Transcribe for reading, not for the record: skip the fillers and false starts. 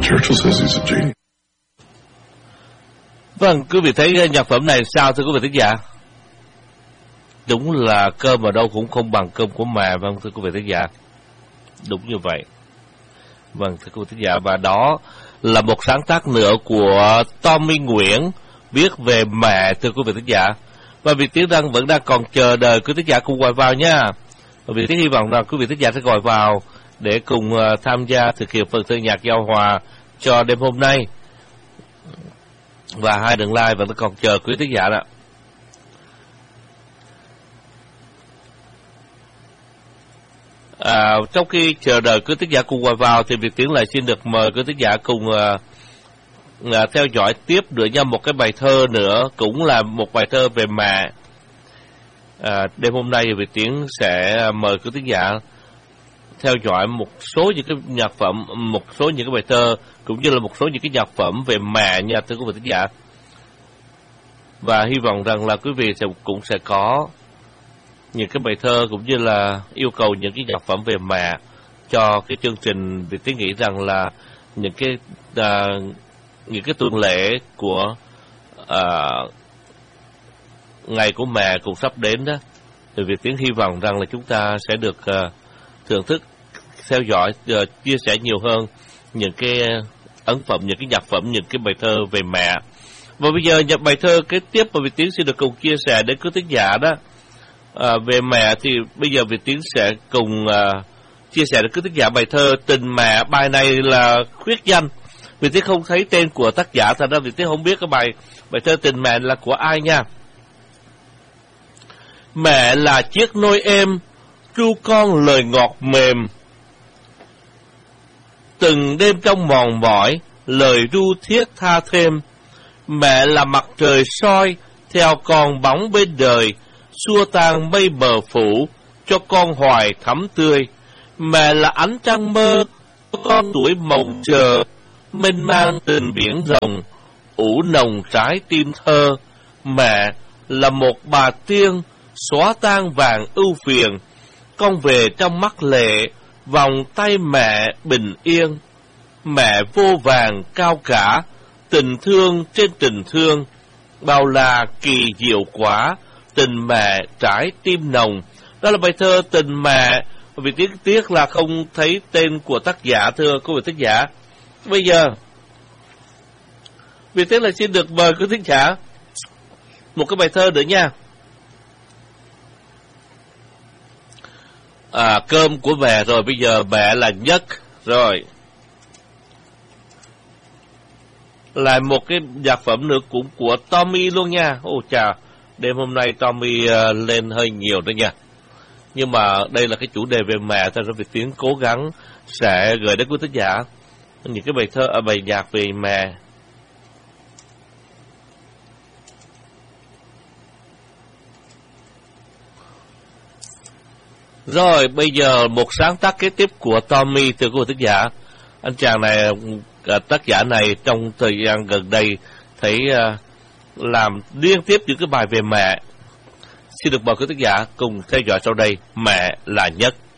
Churchill says he's a genius. Vâng, quý vị thấy nhạc phẩm này sao thưa quý vị thính giả? Đúng là cơm ở đâu cũng không bằng cơm của mẹ, vâng thưa quý vị thính giả. Đúng như vậy. Vâng thưa quý vị thính giả, và đó là một sáng tác nữa của Tommy Nguyễn viết về mẹ thưa quý vị thính giả. Và Việt Tiến vẫn đang còn chờ đợi quý thính giả cùng gọi vào nha. Và Việt Tiến hy vọng rằng quý vị thính giả sẽ gọi vào để cùng tham gia thực hiện phần thơ nhạc giao hòa cho đêm hôm nay. Và hai đường live vẫn còn chờ quý thính giả đó. Trong khi chờ đợi quý thính giả cùng gọi vào thì Việt Tiến lại xin được mời quý thính giả cùng theo dõi tiếp nữa nha, một cái bài thơ nữa, cũng là một bài thơ về mẹ. Đêm hôm nay Việt Tiến sẽ mời quý thính giả theo dõi một số những cái nhạc phẩm, một số những cái bài thơ cũng như là một số những cái nhạc phẩm về mẹ nha thưa quý vị thính giả. Và hy vọng rằng là quý vị cũng sẽ có những cái bài thơ cũng như là yêu cầu những cái nhạc phẩm về mẹ cho cái chương trình. Việt Tiến nghĩ rằng là những cái tuần lễ của ngày của mẹ cũng sắp đến đó, thì Việt Tiến hy vọng rằng là chúng ta sẽ được thưởng thức, theo dõi, chia sẻ nhiều hơn những cái ấn phẩm, những cái nhạc phẩm, những cái bài thơ về mẹ. Và bây giờ bài thơ kế tiếp mà Việt Tiến xin được cùng chia sẻ đến quý thính giả đó về mẹ, thì bây giờ Việt Tiến sẽ cùng chia sẻ đến quý thính giả bài thơ Tình Mẹ. Bài này là khuyết danh, Việt Tiến không thấy tên của tác giả, thành ra Việt Tiến không biết cái bài thơ Tình Mẹ là của ai nha. Mẹ là chiếc nôi êm, ru con lời ngọt mềm. Từng đêm trong mòn mỏi, lời ru thiết tha thêm. Mẹ là mặt trời soi, theo con bóng bên đời, xua tan mây bờ phủ, cho con hoài thắm tươi. Mẹ là ánh trăng mơ, con tuổi mộng chờ, mênh mang tình biển rộng, ủ nồng trái tim thơ. Mẹ là một bà tiên, xóa tan vàng ưu phiền. Con về trong mắt lệ, vòng tay mẹ bình yên. Mẹ vô vàng cao cả, tình thương trên tình thương. Bao là kỳ diệu quả, tình mẹ trái tim nồng. Đó là bài thơ Tình Mẹ. Vì tiếc là không thấy tên của tác giả thưa quý vị thính giả. Bây giờ vì thế là xin được mời quý thính giả một cái bài thơ nữa nha. Cơm của mẹ rồi, bây giờ mẹ là nhất rồi. Lại một cái nhạc phẩm nữa cũng của Tommy luôn nha. Ôi chà, đêm hôm nay Tommy lên hơi nhiều đó nha. Nhưng mà đây là cái chủ đề về mẹ, cho nên Việt Tiến cố gắng sẽ gửi đến quý thính giả những cái bài nhạc về mẹ. Rồi, bây giờ một sáng tác kế tiếp của Tommy từ quý thính giả. Anh chàng này, tác giả này trong thời gian gần đây thấy làm liên tiếp những cái bài về mẹ. Xin được mời quý thính giả cùng theo dõi sau đây, Mẹ là nhất.